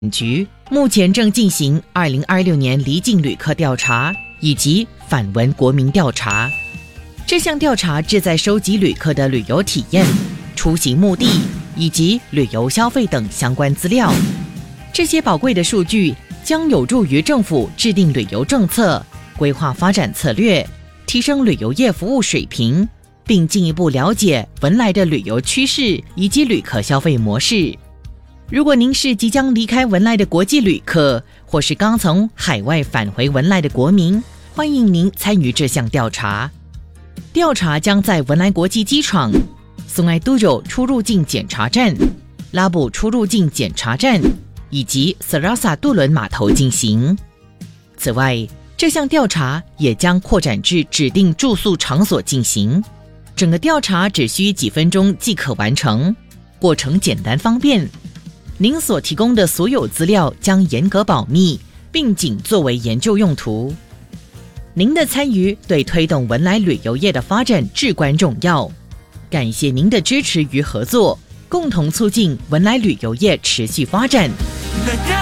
局目前正进行2026年离境旅客调查以及返文国民调查。这项调查旨在收集旅客的旅游体验、出行目的以及旅游消费等相关资料。这些宝贵的数据将有助于政府制定旅游政策、规划发展策略、提升旅游业服务水平，并进一步了解文莱的旅游趋势以及旅客消费模式。如果您是即将离开文莱的国际旅客，或是刚从海外返回文莱的国民，欢迎您参与这项调查。调查将在文莱国际机场、松埃都州出入境检查站、拉布出入境检查站以及 Serasa 渡轮码头进行。此外，这项调查也将扩展至指定住宿场所进行。整个调查只需几分钟即可完成，过程简单方便。您所提供的所有资料将严格保密，并仅作为研究用途。您的参与对推动文莱旅游业的发展至关重要。感谢您的支持与合作，共同促进文莱旅游业持续发展。